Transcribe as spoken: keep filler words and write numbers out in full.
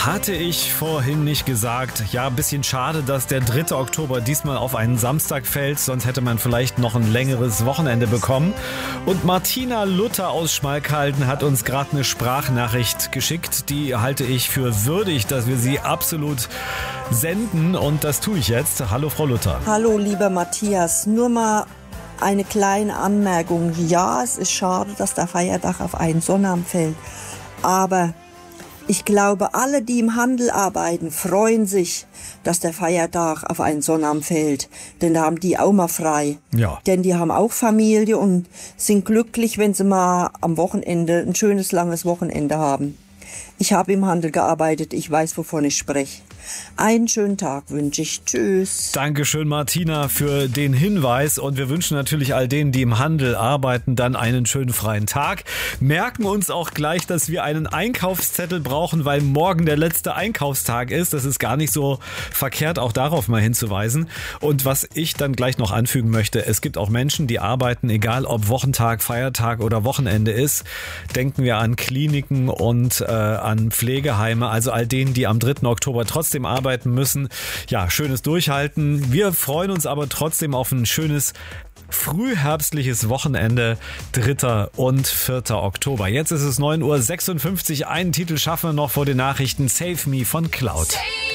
Hatte ich vorhin nicht gesagt. Ja, ein bisschen schade, dass der dritte Oktober diesmal auf einen Samstag fällt. Sonst hätte man vielleicht noch ein längeres Wochenende bekommen. Und Martina Luther aus Schmalkalden hat uns gerade eine Sprachnachricht geschickt. Die halte ich für würdig, dass wir sie absolut senden. Und das tue ich jetzt. Hallo, Frau Luther. Hallo, lieber Matthias. Nur mal eine kleine Anmerkung. Ja, es ist schade, dass der Feiertag auf einen Sonnabend fällt. Aber ich glaube, alle, die im Handel arbeiten, freuen sich, dass der Feiertag auf einen Sonnabend fällt. Denn da haben die auch mal frei. Ja. Denn die haben auch Familie und sind glücklich, wenn sie mal am Wochenende ein schönes, langes Wochenende haben. Ich habe im Handel gearbeitet, ich weiß, wovon ich spreche. Einen schönen Tag wünsche ich. Tschüss. Dankeschön, Martina, für den Hinweis. Und wir wünschen natürlich all denen, die im Handel arbeiten, dann einen schönen freien Tag. Merken uns auch gleich, dass wir einen Einkaufszettel brauchen, weil morgen der letzte Einkaufstag ist. Das ist gar nicht so verkehrt, auch darauf mal hinzuweisen. Und was ich dann gleich noch anfügen möchte, es gibt auch Menschen, die arbeiten, egal ob Wochentag, Feiertag oder Wochenende ist. Denken wir an Kliniken und äh, an Pflegeheime, also all denen, die am dritten Oktober trotzdem arbeiten müssen. Ja, schönes Durchhalten. Wir freuen uns aber trotzdem auf ein schönes frühherbstliches Wochenende, dritter und vierter Oktober. Jetzt ist es neun Uhr sechsundfünfzig. Einen Titel schaffen wir noch vor den Nachrichten. Save Me von Cloud.